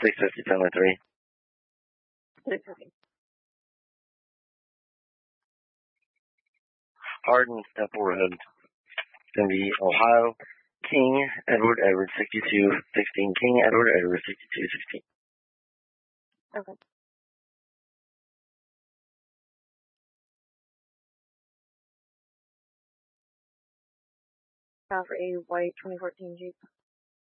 650, 10-3. 650. Hardin, Temple Road. It's going to be Ohio, King, Edward, 6216. King, Edward, 6216. Okay. For a white 2014 Jeep.